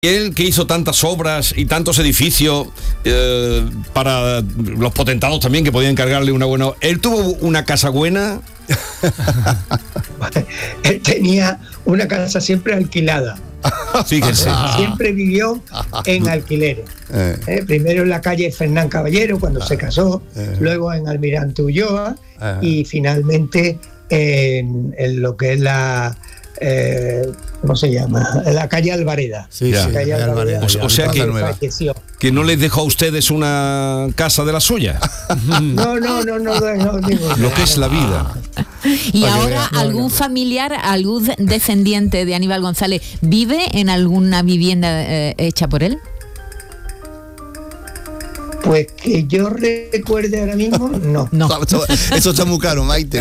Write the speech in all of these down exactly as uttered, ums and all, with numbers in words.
Él que hizo tantas obras y tantos edificios eh, para los potentados también que podían encargarle una buena... ¿Él tuvo una casa buena? Él tenía una casa siempre alquilada. Fíjense. Siempre vivió en alquileres. Eh, primero en la calle Fernán Caballero cuando se casó, luego en Almirante Ulloa y finalmente en, en lo que es la... Eh, ¿cómo se llama? La calle Alvareda. Sí, la sí, calle Alvareda. Alvareda. O, o sea que, falleció. que no les dejó a ustedes una casa de la suya. No, no, no, no, no, no digo. Lo que es la vida. Y Para que ahora, veas, no, ¿algún no. familiar, algún descendiente de Aníbal González vive en alguna vivienda eh, hecha por él? Pues que yo recuerde ahora mismo, no. No. Eso está muy caro, Maite.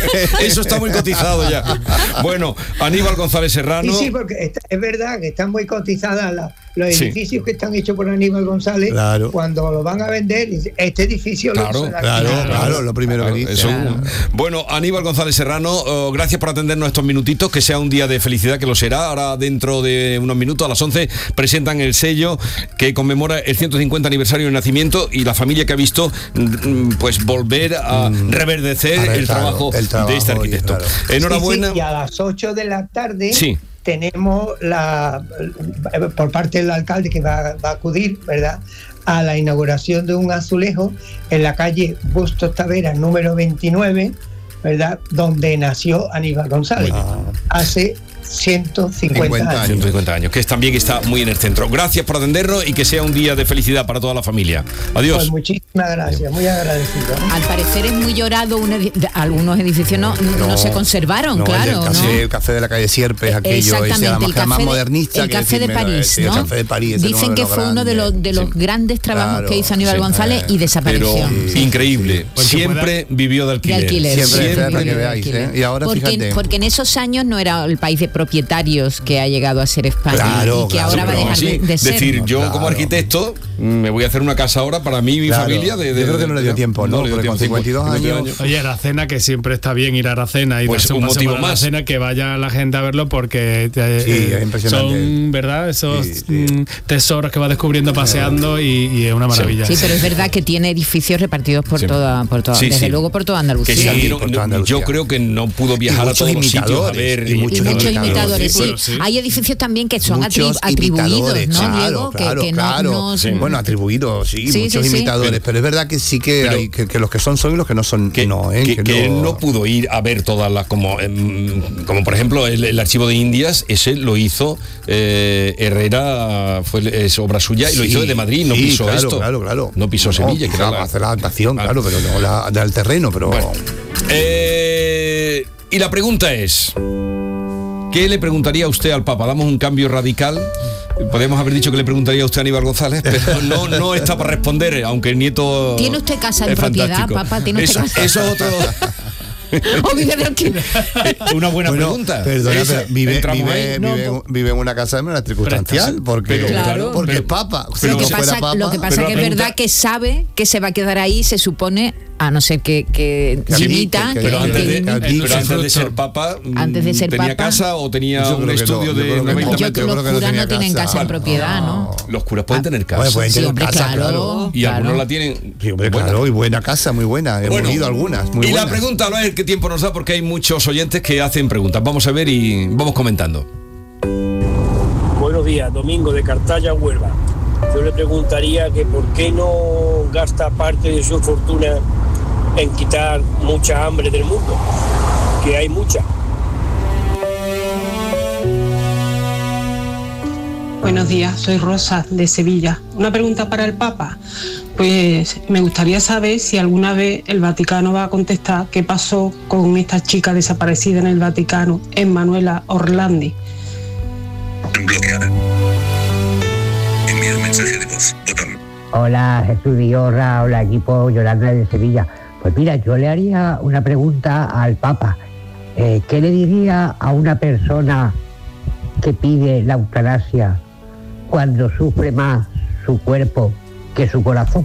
Eso está muy cotizado ya. Bueno, Aníbal González Serrano. Sí, sí, porque está- es verdad que están muy cotizadas la- los Sí. edificios que están hechos por Aníbal González. Claro. Cuando lo van a vender, dice, este edificio Claro, lo hizo en Claro, alquiler. claro, lo primero que dice. Eso- Claro. Bueno, Aníbal González Serrano, oh, gracias por atendernos estos minutitos, que sea un día de felicidad, que lo será. Ahora dentro de unos minutos, a las once, presentan el sello que conmemora el ciento cincuenta aniversario del nacimiento y la familia que ha visto mm, pues volver a Mm. reverdecer A ver, el, claro, trabajo el trabajo de este arquitecto. claro. Enhorabuena. Sí, sí, y a las ocho de la tarde Sí. tenemos la por parte del alcalde que va, va a acudir, ¿verdad?, a la inauguración de un azulejo en la calle Bustos Taveras número veintinueve, ¿verdad?, donde nació Aníbal González hace ciento cincuenta años. ciento cincuenta años, que es, también está muy en el centro. Gracias por atendernos y que sea un día de felicidad para toda la familia. Adiós. Pues muchísimas gracias, muy agradecido. Al parecer es muy llorado, un edi- algunos edificios no, no, No, se conservaron, no, claro. el, del café, ¿no? el café de la calle Sierpes, aquello, ese, Exactamente, además, el que era más café, de, modernista. el que café de decir, París, sí, el ¿no? café de París, ese Dicen uno que los fue uno de los, grandes. de los Sí. grandes trabajos Claro, que hizo Aníbal sí, González eh, y Pero desapareció. Sí. increíble. Porque Siempre vivió de alquiler. De alquiler. Siempre, Siempre para que vivió de veáis, alquiler. ¿eh? Y ahora porque, fíjate. porque en esos años no era el país de propietarios que ha llegado a ser España Claro, y que claro, ahora va a Pero dejar sí, de, de ser. decir, yo Claro. como arquitecto me voy a hacer una casa ahora para mí y mi Claro. familia. De, de- Yo creo que no le dio de- tiempo, ¿no? le dio Porque con tiempo, cincuenta y dos años- Oye, Aracena, que siempre está bien ir a Aracena y Pues darse un un paseo motivo por más. Aracena, que vaya la gente a verlo porque eh, Sí, eh, es impresionante. son, ¿verdad? Esos Sí, sí. mm, tesoros que va descubriendo paseando y, y es una maravilla. Sí, pero es verdad que tiene edificios repartidos por Sí. toda, por toda Sí, desde sí. luego por toda que Andalucía. sí, Sí, no- por toda no- Andalucía. yo creo que no pudo viajar a muchos todos los sitios a imitadores, ver y Y muchos muchos imitadores, imitadores, sí. bueno, sí. Hay edificios también que son atri- Muchos atribuidos, imitadores, ¿no, claro, Diego? Que- claro, que, no- claro. no, Sí. Bueno, atribuidos, sí, Sí, muchos sí, sí. imitadores, Pero- pero es verdad que sí que pero- hay que, que los que son son y los que no son que, no, ¿eh? que- que él no pudo ir a ver todas las, como em, como por ejemplo el, el archivo de Indias, ese lo hizo eh, Herrera, fue es obra suya y lo Sí, hizo desde Madrid, no sí, pisó claro, esto, claro, claro. no pisó Sevilla, que era claro, la- hacer la adaptación, Ah. claro, pero no la del terreno, pero Bueno. Eh, y la pregunta es, ¿qué le preguntaría usted al Papa? ¿Damos un cambio radical? Podríamos haber dicho que le preguntaría a usted a Aníbal González, pero no, no está para responder, aunque el nieto... ¿Tiene usted casa en es propiedad, fantástico. papá? ¿Tiene usted eso, casa? eso es otro... O vive de alquiler. Una buena Bueno, pregunta. Perdona, Esa, pero vive, entramos vive, ahí. vive, No, vive en una casa de manera circunstancial, Pero- porque, pero- Claro. porque pero- es papa. O sea, pero- Lo que si fuera pasa, papa, lo que pasa pero que la es verdad pregunta- que sabe que se va a quedar ahí, se supone, a no ser que, que Que limita, admite, que, Pero que- antes, que de, limita. aquí- pero antes de fruto. ser papa, mm, Antes de ser ¿tenía papa. casa o tenía Yo un creo que estudio no, yo de creo que noventa no. Yo metros? que los creo que no curas tenía no tienen casa. casa en propiedad, ¿no? Los curas pueden tener casa. Bueno, pueden Sí, tener hombre, casa, claro. claro. Y claro. algunos la tienen. Sí, hombre, buena. claro, y buena casa, muy buena. Hemos Bueno, ido algunas, muy y buenas. la pregunta, a ver qué tiempo nos da, porque hay muchos oyentes que hacen preguntas. Vamos a ver y vamos comentando. Buenos días, Domingo de Cartaya, Huelva. Yo le preguntaría que por qué no gasta parte de su fortuna en quitar mucha hambre del mundo, que hay mucha. Buenos días, soy Rosa de Sevilla. Una pregunta para el Papa. Pues me gustaría saber si alguna vez el Vaticano va a contestar qué pasó con esta chica desaparecida en el Vaticano, Emanuela Orlandi. Bloqueada. Enviar mensaje de voz. Botón. Hola Jesús Vigorra, hola equipo, Yolanda de Sevilla. Pues mira, yo le haría una pregunta al Papa. Eh, ¿Qué le diría a una persona que pide la eutanasia cuando sufre más su cuerpo que su corazón?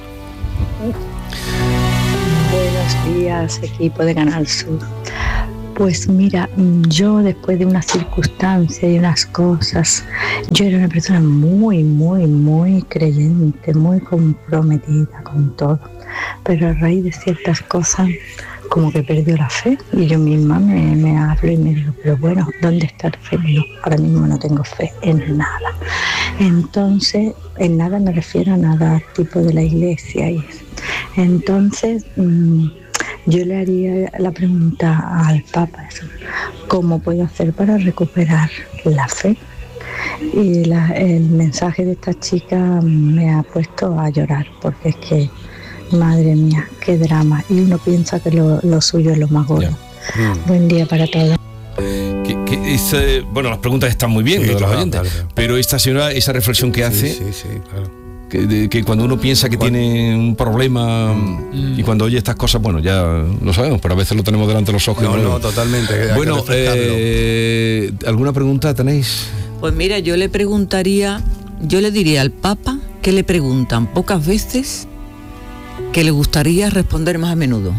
Buenos días, equipo de Canal Sur. Pues mira, yo después de unas circunstancias y unas cosas, yo era una persona muy, muy, muy creyente, muy comprometida con todo, pero a raíz de ciertas cosas como que perdió la fe y yo misma me, me hablo y me digo, pero bueno, ¿dónde está la fe? No, ahora mismo no tengo fe en nada. Entonces, en nada me refiero a nada tipo de la iglesia y eso. Entonces, mmm, yo le haría la pregunta al Papa, eso, ¿cómo puedo hacer para recuperar la fe? Y la, el mensaje de esta chica me ha puesto a llorar, porque es que, madre mía, qué drama. Y uno piensa que lo, lo suyo es lo más gordo. Mm. Buen día para todos. Que, que es, eh, bueno, las preguntas están muy bien, sí, de los claro, oyentes, claro. Pero esta señora, esa reflexión que hace... Sí, sí, sí, claro. Que, de, que cuando uno piensa que bueno. tiene un problema mm. y cuando oye estas cosas, bueno, ya lo sabemos, pero a veces lo tenemos delante de los ojos. No, y no, totalmente. Bueno, eh, ¿alguna pregunta tenéis? Pues mira, yo le preguntaría, yo le diría al Papa que le preguntan pocas veces que le gustaría responder más a menudo.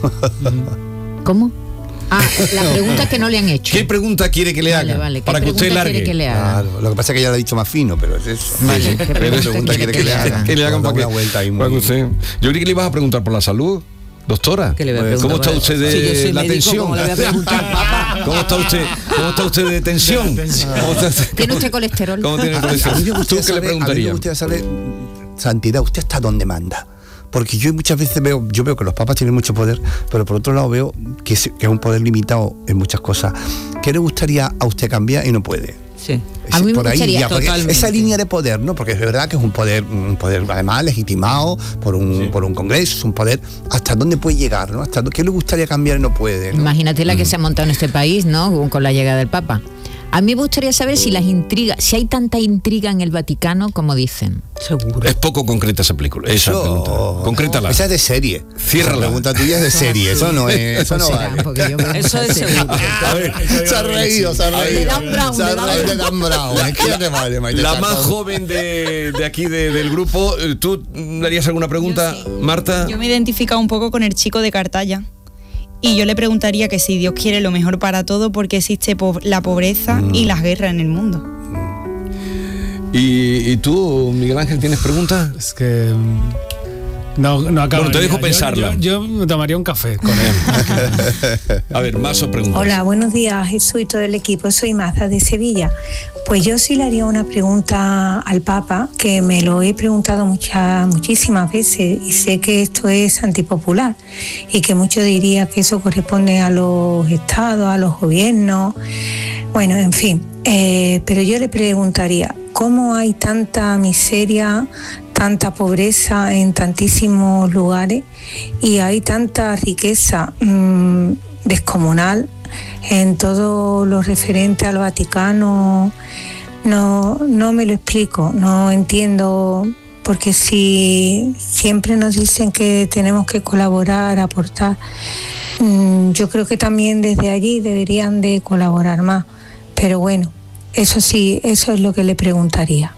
¿Cómo? Ah, la pregunta que no le han hecho. ¿Qué pregunta quiere que le haga? Vale, vale. Para que usted largue. Que le haga? Claro, lo que pasa es que ella lo ha dicho más fino, pero es eso. Vale, ¿qué pregunta, pregunta quiere que le haga? Que le hagan para que, vuelta ahí para que usted. Yo creí que le ibas a preguntar por la salud. Doctora, ¿cómo está usted de sí, yo soy la médico, tensión? ¿cómo le voy a preguntar, papá? ¿Cómo está usted? ¿Cómo está usted de tensión? ¿Tiene usted colesterol? ¿Cómo tiene colesterol? ¿Tú qué le preguntarías? A mí me gustaría saber, Santidad, ¿usted está dónde manda? Porque yo muchas veces veo, yo veo que los papas tienen mucho poder, pero por otro lado veo que es, que es un poder limitado en muchas cosas. ¿Qué le gustaría a usted cambiar y no puede? Sí. A mí me por ahí gustaría, ya, esa línea de poder, ¿no? Porque es verdad que es un poder, un poder además legitimado por un, sí. por un congreso, es un poder, ¿hasta dónde puede llegar, no? ¿Hasta qué le gustaría cambiar y no puede, ¿no? Imagínate la que mm. se ha montado en este país, ¿no? Con la llegada del Papa. A mí me gustaría saber si las intrigas, si hay tanta intriga en el Vaticano como dicen. Seguro. Es poco concreta esa película. Esa eso, pregunta. Concrétala. No, esa es de serie. Cierra la pregunta tuya es de serie. Eso no es. Eso no vale. Eso es seguro. A ver, se ha reído, se ha reído. Se ha reído de Dan Brown. La más joven de, de aquí de, del grupo. ¿Tú darías alguna pregunta, yo sí. Marta? Yo me identifico un poco con el chico de Cartaya. Y yo le preguntaría que si Dios quiere lo mejor para todo, porque existe po- la pobreza mm. y las guerras en el mundo. ¿Y, y tú, Miguel Ángel, tienes preguntas? Es que... No, no acabo. Bueno, te dejo pensarla. Yo, yo, yo me tomaría un café con él. A ver, más o preguntas. Hola, buenos días, Jesús y todo el equipo. Soy Maza de Sevilla. Pues yo sí le haría una pregunta al Papa, que me lo he preguntado muchas, muchísimas veces y sé que esto es antipopular y que muchos dirían que eso corresponde a los estados, a los gobiernos. Bueno, en fin, eh, pero yo le preguntaría, ¿cómo hay tanta miseria, tanta pobreza en tantísimos lugares y hay tanta riqueza mmm, descomunal en todo lo referente al Vaticano? No, no me lo explico, no entiendo, porque si siempre nos dicen que tenemos que colaborar, aportar, mmm, yo creo que también desde allí deberían de colaborar más, pero bueno, eso sí, eso es lo que le preguntaría.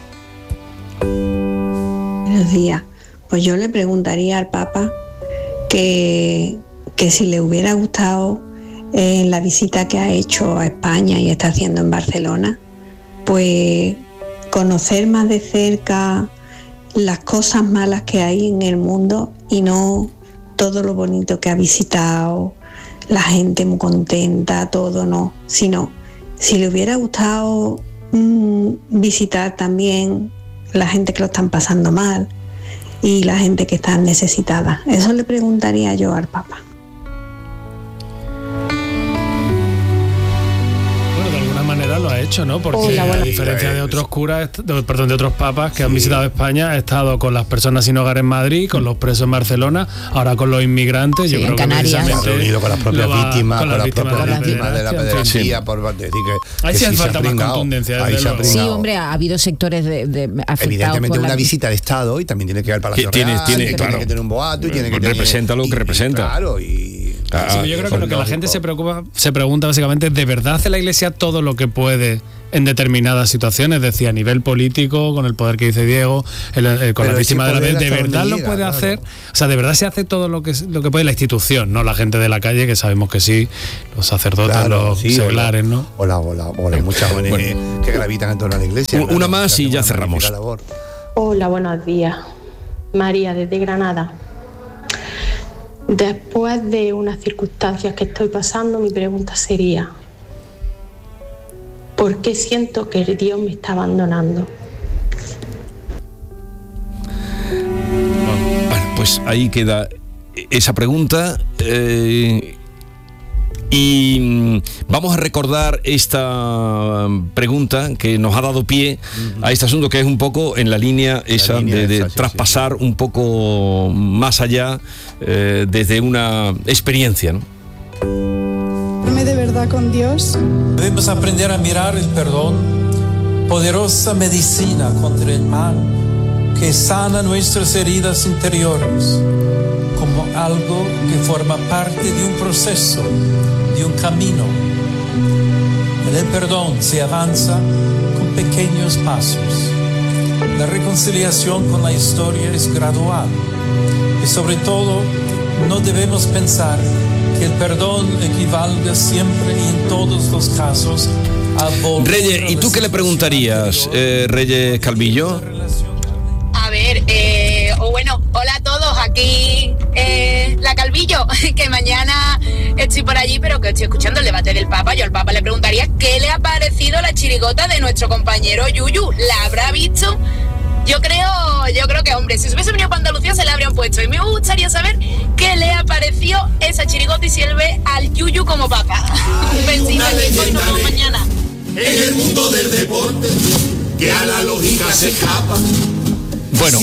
Buenos días. Pues yo le preguntaría al Papa que, que si le hubiera gustado en eh, la visita que ha hecho a España y está haciendo en Barcelona, pues conocer más de cerca las cosas malas que hay en el mundo y no todo lo bonito que ha visitado, la gente muy contenta, todo no, sino si le hubiera gustado mmm, visitar también la gente que lo están pasando mal y la gente que está necesitada. Eso le preguntaría yo al Papa. Bueno, de alguna manera lo ha hecho, ¿no? Porque Hola, a diferencia de otros curas, de, perdón, de otros papas que sí. han visitado España, ha estado con las personas sin hogar en Madrid, con los presos en Barcelona, ahora con los inmigrantes. Sí, yo creo que precisamente se ha reunido con las propias va, víctimas, con con las víctimas propias de víctimas de la pederastía, por decir que ahí que sí hace sí falta más contundencia. Ahí se ha sí, hombre, ha habido sectores de, de afectados. Evidentemente por una la... visita al Estado y también tiene que ir al Palacio tiene, Real, tiene, tiene, claro. tiene que tener un boato y tiene que representa tener, lo que y, representa. Claro, y Ah, sí, yo creo que lo que la gente se preocupa, se pregunta básicamente, ¿de verdad hace la Iglesia todo lo que puede en determinadas situaciones? Decía, a nivel político, con el poder que dice Diego, el, el, con Pero la víctima ese de la vez, poder ¿de hasta verdad dónde lo llega? puede Claro. hacer? O sea, ¿de verdad se hace todo lo que lo que puede la institución, no la gente de la calle, que sabemos que sí, los sacerdotes, Claro, los sí, seglares, o la- ¿no? O la, o la, o las muchas jóvenes Bueno. que gravitan en torno a la iglesia. Una claro, más que y hacen ya una cerramos. magnífica labor. Hola, buenos días. María, desde Granada. Después de unas circunstancias que estoy pasando, mi pregunta sería, ¿por qué siento que Dios me está abandonando? Bueno, pues ahí queda esa pregunta. eh, y mm, vamos a recordar esta mm, pregunta que nos ha dado pie a este asunto, que es un poco en la línea esa línea de, de esa, sí, traspasar un poco más allá eh, desde una experiencia, ¿no? de verdad con Dios. Debemos aprender a mirar el perdón, poderosa medicina contra el mal, que sana nuestras heridas interiores, como algo que forma parte de un proceso, de un camino. En el perdón se avanza con pequeños pasos. La reconciliación con la historia es gradual. Y sobre todo, no debemos pensar que el perdón equivalga siempre y en todos los casos a volver. Reyes, ¿y tú qué le preguntarías, eh, Reyes Calvillo? A ver, eh, o bueno, hola a todos, aquí eh, la Calvillo, que mañana estoy por allí, pero que estoy escuchando el debate del Papa. Yo al Papa le preguntaría qué le ha parecido la chirigota de nuestro compañero Yuyu. ¿La habrá visto? Yo creo, yo creo que, hombre, si se hubiese venido para Andalucía se la habrían puesto. Y me gustaría saber qué le ha parecido esa chirigota y si él ve al Yuyu como Papa. Un besito y nos vemos mañana. En el mundo del deporte, que a la lógica se escapa. Bueno,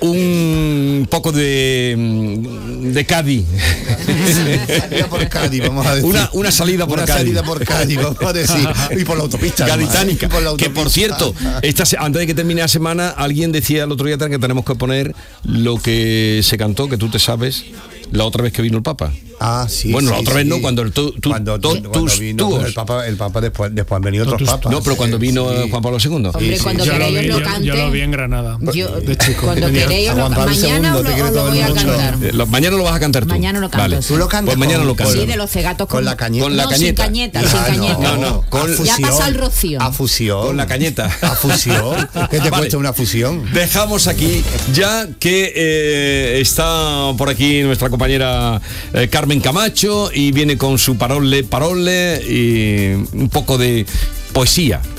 un poco de, de Cádiz. Salida por Cádiz, vamos a decir. Una, una salida por Una Cádiz. salida por Cádiz, vamos a decir. Y por la autopista. Gaditánica. además, ¿eh? Y por la Que por autopista. cierto, esta, se- antes de que termine la semana, alguien decía el otro día que tenemos que poner lo que se cantó, que tú te sabes, la otra vez que vino el Papa. Ah, sí. Bueno, la sí, otra vez sí. no, cuando el tu, tu- cuando, to- cuando tus vino tuos. el Papa, el Papa después, después han venido otros papas. No, pero cuando vino Sí. Juan Pablo segundo. Hombre, cuando yo, lo queréis vi, os lo yo, cante. yo lo vi en Granada. Yo- de chico. cuando Tenía- queréis os lo- Juan Pablo mañana segundo, os te lo, quiere os lo todo el voy a mundo. cantar. Eh, lo- mañana lo vas a cantar tú. Mañana lo canto, Vale. sí. Tú lo cantas Pues mañana con- lo cantas. Sí, de los cegatos con la cañeta. Con la no, cañeta. sin cañeta, sin Ah, cañeta. No, no, con- a Ya fusión. pasa el rocío. A fusión. Con la cañeta. A fusión. ¿Qué te Vale. cuesta una fusión? Dejamos aquí, ya que eh, está por aquí nuestra compañera eh, Carmen Camacho y viene con su parole, parole y un poco de poesía.